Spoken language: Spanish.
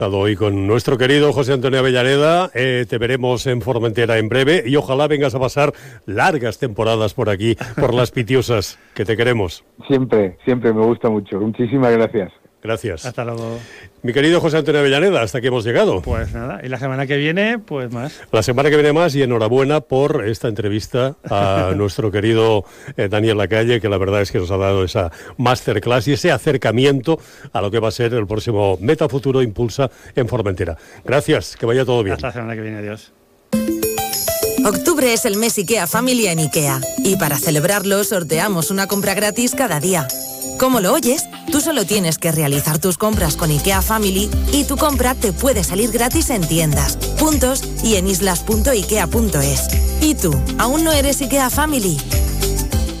Y con nuestro querido José Antonio Avellaneda, te veremos en Formentera en breve y ojalá vengas a pasar largas temporadas por aquí, por las Pitiusas, que te queremos. Siempre me gusta mucho. Muchísimas gracias. Gracias. Hasta luego. Mi querido José Antonio Avellaneda, hasta aquí hemos llegado. Pues nada, y la semana que viene, pues más. La semana que viene más, y enhorabuena por esta entrevista a nuestro querido Daniel Lacalle, que la verdad es que nos ha dado esa masterclass y ese acercamiento a lo que va a ser el próximo Metafuturo Impulsa en Formentera. Gracias, que vaya todo bien. Hasta la semana que viene, adiós. Octubre es el mes IKEA Family en IKEA. Y para celebrarlo, sorteamos una compra gratis cada día. ¿Cómo lo oyes? Tú solo tienes que realizar tus compras con IKEA Family y tu compra te puede salir gratis en tiendas, puntos y en islas.ikea.es. ¿Y tú, aún no eres IKEA Family?